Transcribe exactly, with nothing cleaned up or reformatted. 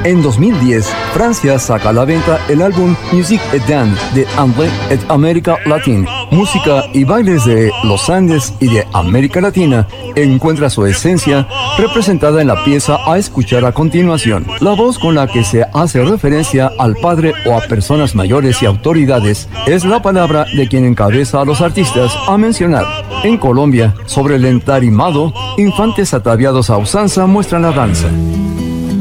En dos mil diez, Francia saca a la venta el álbum Musique et Dance de André et América Latine. Música y bailes de los Andes y de América Latina encuentra su esencia representada en la pieza a escuchar a continuación. La voz con la que se hace referencia al padre o a personas mayores y autoridades es la palabra de quien encabeza a los artistas a mencionar. En Colombia, sobre el entarimado, infantes ataviados a usanza muestran la danza.